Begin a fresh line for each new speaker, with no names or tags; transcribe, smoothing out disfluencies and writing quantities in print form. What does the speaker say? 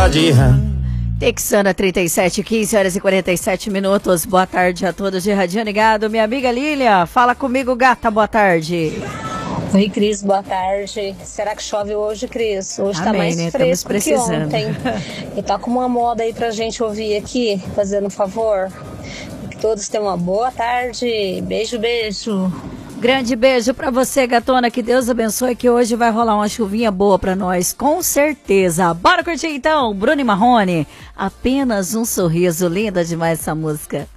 de rã.
Texana 37, 15 horas e 47 minutos. Boa tarde a todos de Radinho Ligado. Minha amiga Lília, fala comigo, gata, boa tarde.
Oi, Cris, boa tarde. Será que chove hoje, Cris? Hoje tá mais
né?
fresco que ontem. E tá com uma moda aí pra gente ouvir aqui, fazendo um favor. Que todos tenham uma boa tarde. Beijo, beijo.
Grande beijo pra você, gatona. Que Deus abençoe, que hoje vai rolar uma chuvinha boa pra nós, com certeza. Bora curtir então, Bruno e Marrone. Apenas um sorriso. Linda demais essa música.